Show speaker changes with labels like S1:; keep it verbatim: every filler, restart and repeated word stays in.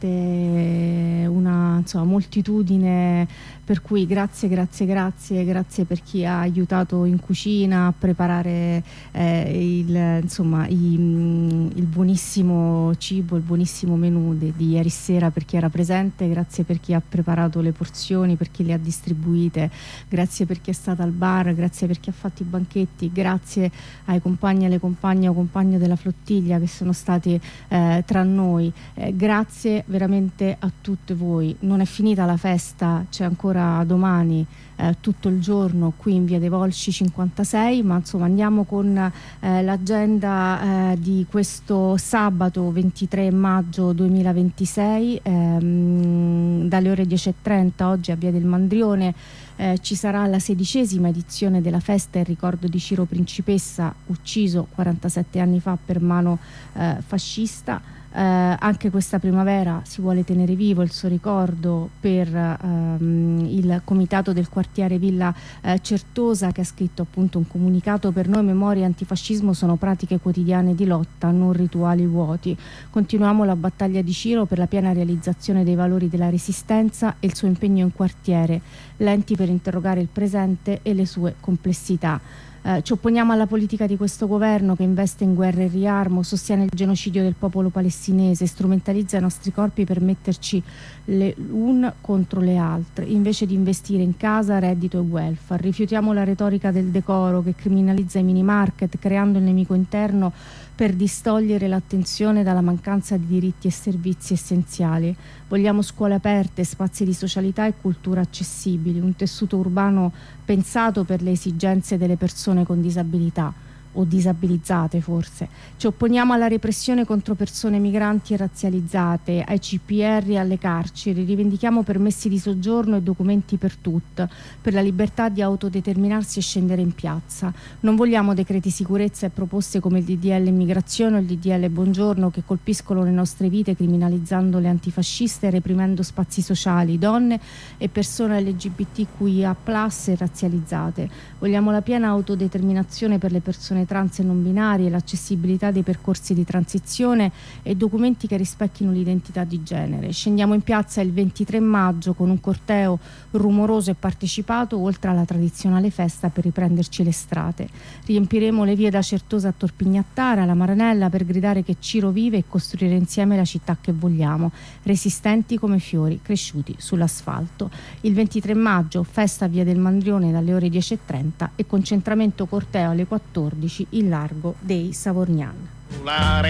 S1: una insomma, moltitudine, per cui grazie, grazie, grazie, grazie per chi ha aiutato in cucina a preparare eh, il, insomma, i, il buonissimo cibo, il buonissimo menù di, di ieri sera, per chi era presente, grazie per chi ha preparato le porzioni, per chi le ha distribuite, grazie per chi è stata al bar, grazie per chi ha fatto i banchetti, grazie ai compagni e alle compagne o compagno della flottiglia che sono stati eh, tra noi, eh, grazie veramente a tutte voi. Non è finita la festa, c'è ancora domani eh, tutto il giorno qui in via dei Volsci cinquantasei, ma insomma andiamo con eh, l'agenda eh, di questo sabato ventitré maggio duemilaventisei, ehm, dalle ore dieci e trenta oggi a via del Mandrione eh, ci sarà la sedicesima edizione della festa in ricordo di Ciro Principessa, ucciso quarantasette anni fa per mano eh, fascista. Eh, anche questa primavera si vuole tenere vivo il suo ricordo per ehm, il comitato del quartiere Villa eh, Certosa, che ha scritto appunto un comunicato: per noi memoria e antifascismo sono pratiche quotidiane di lotta, non rituali vuoti. Continuiamo la battaglia di Ciro per la piena realizzazione dei valori della resistenza e il suo impegno in quartiere, lenti per interrogare il presente e le sue complessità. Eh, ci opponiamo alla politica di questo governo che investe in guerra e riarmo, sostiene il genocidio del popolo palestinese, strumentalizza i nostri corpi per metterci le un contro le altre, invece di investire in casa, reddito e welfare. Rifiutiamo la retorica del decoro che criminalizza i mini market, creando il nemico interno per distogliere l'attenzione dalla mancanza di diritti e servizi essenziali. Vogliamo scuole aperte, spazi di socialità e cultura accessibili, un tessuto urbano pensato per le esigenze delle persone con disabilità, o disabilizzate forse. Ci opponiamo alla repressione contro persone migranti e razzializzate, ai C P R e alle carceri. Rivendichiamo permessi di soggiorno e documenti per tutti, per la libertà di autodeterminarsi e scendere in piazza. Non vogliamo decreti sicurezza e proposte come il D D L immigrazione o il D D L Buongiorno, che colpiscono le nostre vite criminalizzando le antifasciste e reprimendo spazi sociali, donne e persone L G B T Q I A plus e razzializzate. Vogliamo la piena autodeterminazione per le persone trans e non binarie, l'accessibilità dei percorsi di transizione e documenti che rispecchino l'identità di genere. Scendiamo in piazza il ventitré maggio con un corteo rumoroso e partecipato, oltre alla tradizionale festa, per riprenderci le strade. Riempiremo le vie da Certosa a Torpignattara, alla Maranella, per gridare che Ciro vive e costruire insieme la città che vogliamo, resistenti come fiori cresciuti sull'asfalto. Il ventitré maggio, festa a via del Mandrione dalle ore dieci e trenta e concentramento corteo alle quattordici in largo dei Savorgnan.